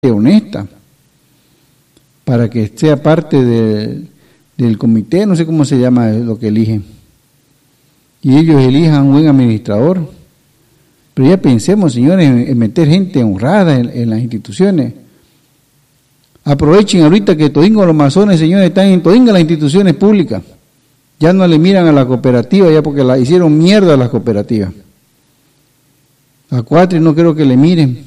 honesta, para que sea parte del comité, no sé cómo se llama lo que eligen, y ellos elijan un buen administrador. Pero ya pensemos, señores, en meter gente honrada en las instituciones. Aprovechen ahorita que todingo los masones, señores, están en todingo las instituciones públicas. Ya no le miran a la cooperativa, ya porque la hicieron mierda a las cooperativas. A Cuatri no creo que le miren.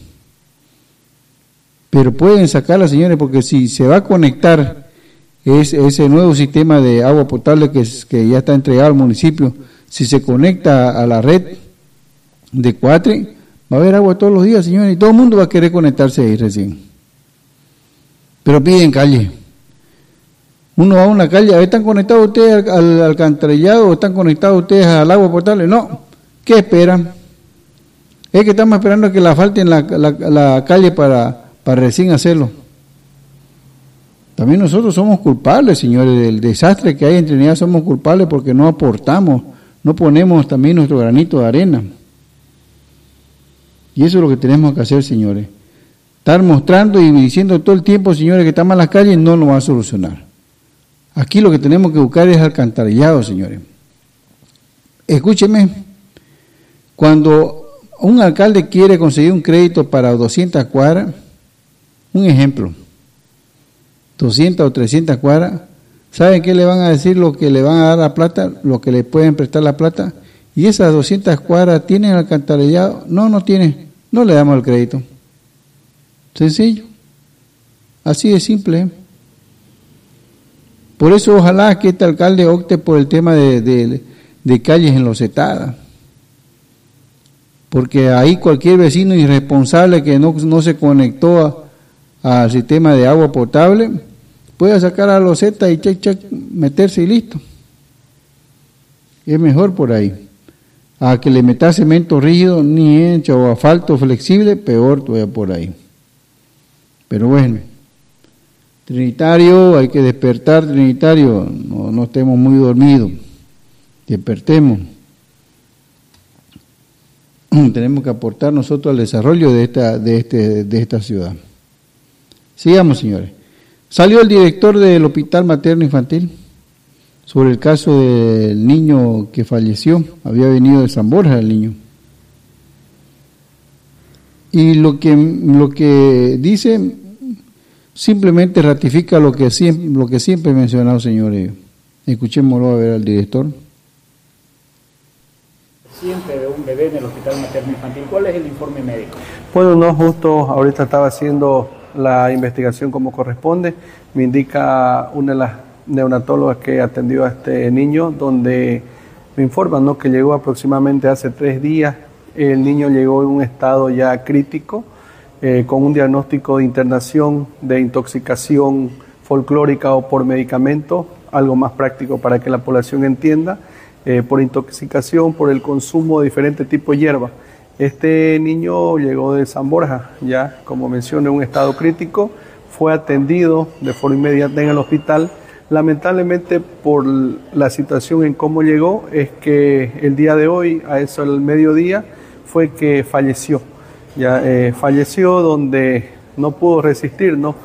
Pero pueden sacarla, señores, porque si se va a conectar ese nuevo sistema de agua potable que ya está entregado al municipio, si se conecta a la red de Cuatri, va a haber agua todos los días, señores, y todo el mundo va a querer conectarse ahí recién. Pero piden calle. Uno va a una calle, ¿están conectados ustedes al alcantarillado o están conectados ustedes al agua potable? No. ¿Qué esperan? Es que estamos esperando que la falten la calle para recién hacerlo. También nosotros somos culpables, señores, del desastre que hay en Trinidad. Somos culpables porque no aportamos, no ponemos también nuestro granito de arena. Y eso es lo que tenemos que hacer, señores. Estar mostrando y diciendo todo el tiempo, señores, que están mal las calles, no lo va a solucionar. Aquí lo que tenemos que buscar es alcantarillado, señores. Escúcheme, cuando un alcalde quiere conseguir un crédito para 200 cuadras, un ejemplo, 200 o 300 cuadras, ¿saben qué le van a decir? Lo que le van a dar la plata, lo que le pueden prestar la plata. ¿Y esas 200 cuadras tienen alcantarillado? No, no tienen, no le damos el crédito. Sencillo, así de simple, ¿eh? Por eso ojalá que este alcalde opte por el tema de calles enlosetadas, porque ahí cualquier vecino irresponsable que no se conectó al sistema de agua potable puede sacar a la loseta y meterse y listo. Es mejor por ahí. A que le metas cemento rígido, ni hecho, o asfalto flexible, peor todavía por ahí. Pero bueno, Trinitario, hay que despertar, Trinitario, no estemos muy dormidos, despertemos. Tenemos que aportar nosotros al desarrollo de esta ciudad. Sigamos, señores. Salió el director del Hospital Materno Infantil sobre el caso del niño que falleció, había venido de San Borja el niño. Y lo que dice simplemente ratifica lo que siempre he mencionado, señores. Escuchémoslo a ver al director. Paciente de un bebé en el Hospital Materno Infantil, ¿cuál es el informe médico? Bueno, no, justo ahorita estaba haciendo la investigación como corresponde. Me indica una de las neonatólogas que atendió a este niño, donde me informan, ¿no?, que llegó aproximadamente hace 3 días. El niño llegó en un estado ya crítico, con un diagnóstico de internación, de intoxicación folclórica o por medicamento, algo más práctico para que la población entienda, por intoxicación, por el consumo de diferentes tipos de hierba. Este niño llegó de San Borja, ya como mencioné, en un estado crítico, fue atendido de forma inmediata en el hospital. Lamentablemente, por la situación en cómo llegó, es que el día de hoy, a eso del mediodía, fue que falleció. Ya falleció donde no pudo resistir, ¿no?,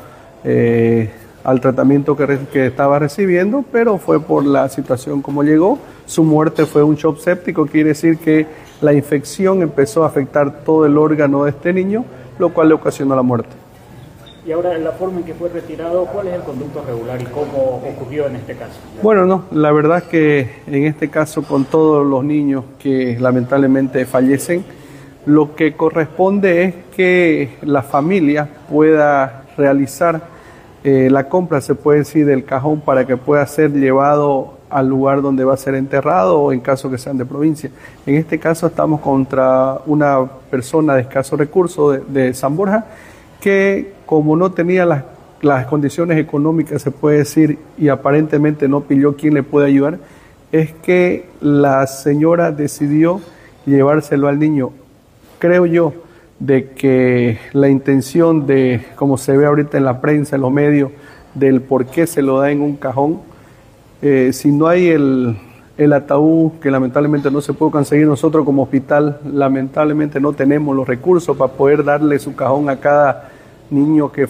al tratamiento que estaba recibiendo, pero fue por la situación como llegó. Su muerte fue un shock séptico, quiere decir que la infección empezó a afectar todo el órgano de este niño, lo cual le ocasionó la muerte. Y ahora, en la forma en que fue retirado, ¿cuál es el conducto regular y cómo ocurrió en este caso? Bueno, no, la verdad es que en este caso, con todos los niños que lamentablemente fallecen, lo que corresponde es que la familia pueda realizar la compra, se puede decir, del cajón para que pueda ser llevado al lugar donde va a ser enterrado, o en caso que sean de provincia. En este caso estamos contra una persona de escasos recursos de San Borja, que como no tenía las condiciones económicas, se puede decir, y aparentemente no pilló quién le puede ayudar, es que la señora decidió llevárselo al niño. Creo yo de que la intención de, como se ve ahorita en la prensa, en los medios, del por qué se lo da en un cajón, si no hay el ataúd, que lamentablemente no se puede conseguir, nosotros como hospital lamentablemente no tenemos los recursos para poder darle su cajón a niño que